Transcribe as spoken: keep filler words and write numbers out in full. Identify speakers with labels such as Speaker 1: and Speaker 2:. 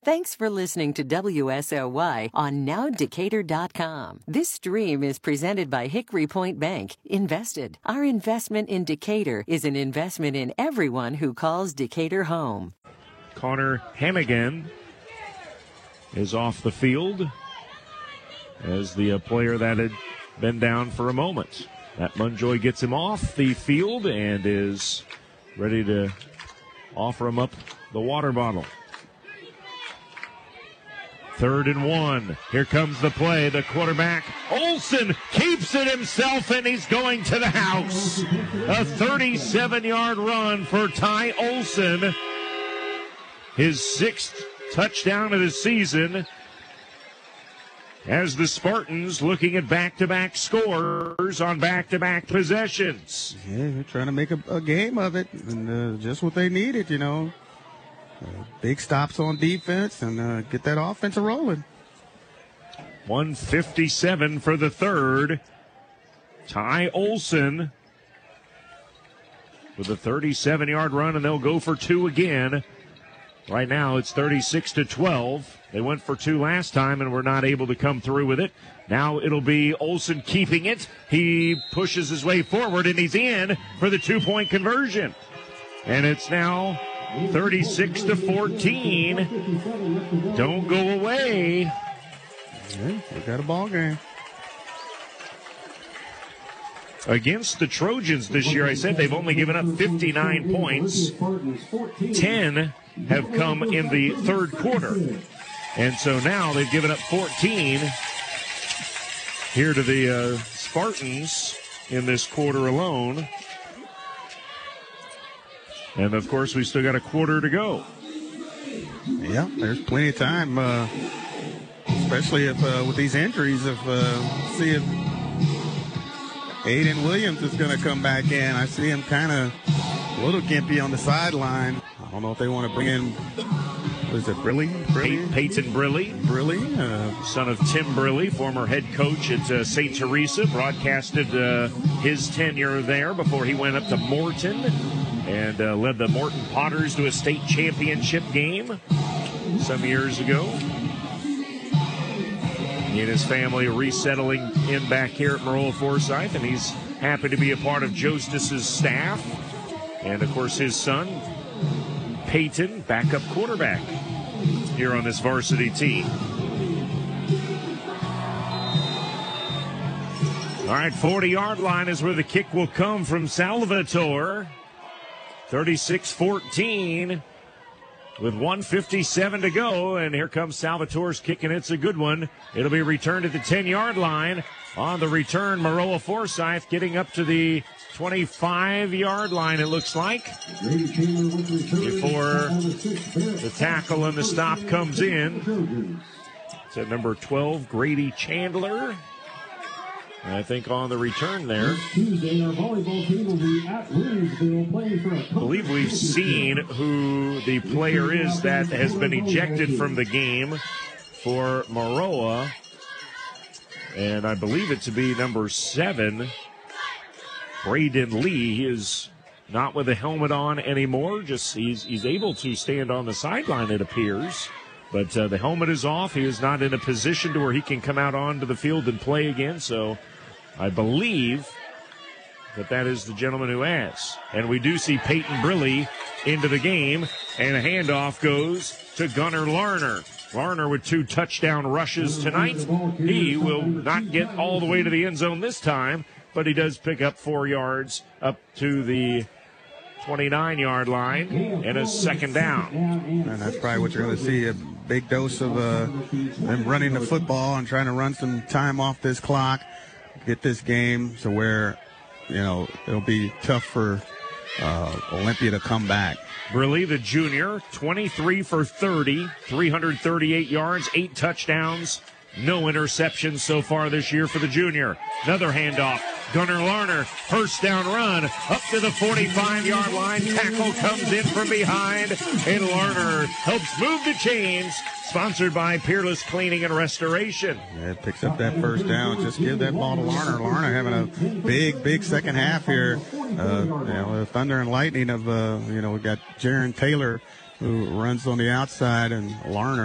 Speaker 1: Thanks for listening to W S L Y on now decatur dot com. This stream is presented by Hickory Point Bank. Invested. Our investment in Decatur is an investment in everyone who calls Decatur home.
Speaker 2: Connor Hannigan is off the field as the uh, player that had been down for a moment. Matt Munjoy gets him off the field and is ready to offer him up the water bottle. Third and one. Here comes the play. The quarterback, Olson, keeps it himself, and he's going to the house. A thirty-seven-yard run for Ty Olson. His sixth touchdown of the season. As the Spartans looking at back-to-back scores on back-to-back possessions.
Speaker 3: Yeah, they're trying to make a, a game of it, and uh, just what they needed, you know. Uh, big stops on defense and uh, get that offense rolling.
Speaker 2: one fifty-seven for the third. Ty Olson with a thirty-seven-yard run, and they'll go for two again. Right now it's thirty-six to twelve. They went for two last time and were not able to come through with it. Now it'll be Olson keeping it. He pushes his way forward, and he's in for the two-point conversion. And it's now thirty-six to fourteen. Don't go away.
Speaker 3: Yeah, we got a ball game.
Speaker 2: Against the Trojans this year, I said they've only given up fifty-nine points. ten have come in the third quarter. And so now they've given up fourteen here to the uh, Spartans in this quarter alone. And, of course, we still got a quarter to go.
Speaker 3: Yeah, there's plenty of time, uh, especially if uh, with these injuries, if uh, see if Aiden Williams is going to come back in. I see him kind of a little gimpy on the sideline. I don't know if they want to bring in, what is it, Briley?
Speaker 2: Pey- Peyton Briley.
Speaker 3: Briley. Uh,
Speaker 2: son of Tim Briley, former head coach at uh, Saint Teresa, broadcasted uh, his tenure there before he went up to Morton and uh, led the Morton Potters to a state championship game some years ago. He and his family resettling in back here at Maroa Forsyth, and he's happy to be a part of Jostis's staff. And, of course, his son, Peyton, backup quarterback here on this varsity team. All right, forty-yard line is where the kick will come from Salvatore. thirty-six fourteen with one fifty-seven to go, and here comes Salvatore's kick, and it's a good one. It'll be returned at the ten-yard line. On the return, Maroa Forsyth getting up to the twenty-five-yard line, it looks like, before the tackle and the stop comes in. It's at number twelve, Grady Chandler. And I think on the return there, I believe we've seen who the player is that has been ejected from the game for Maroa. And I believe it to be number seven, Braden Lee. He is not with a helmet on anymore. Just he's, he's able to stand on the sideline, it appears. But uh, the helmet is off. He is not in a position to where he can come out onto the field and play again. So I believe that that is the gentleman who has. And we do see Peyton Briley into the game. And a handoff goes to Gunnar Larner. Larner with two touchdown rushes tonight. He will not get all the way to the end zone this time, but he does pick up four yards up to the twenty-nine-yard line and a second down.
Speaker 3: And that's probably what you're going to see, a big dose of uh, them running the football and trying to run some time off this clock, get this game to where, you know, it'll be tough for uh, Olympia to come back.
Speaker 2: Briley, the junior, twenty-three for thirty, three hundred thirty-eight yards, eight touchdowns, no interceptions so far this year for the junior. Another handoff. Gunnar Larner, first down run, up to the forty-five-yard line. Tackle comes in from behind, and Larner helps move the chains. Sponsored by Peerless Cleaning and Restoration.
Speaker 3: Yeah, it picks up that first down. Just give that ball to Larner. Larner having a big, big second half here. Uh, you know, the thunder and lightning of, uh, you know, we got Jaron Taylor who runs on the outside, and Larner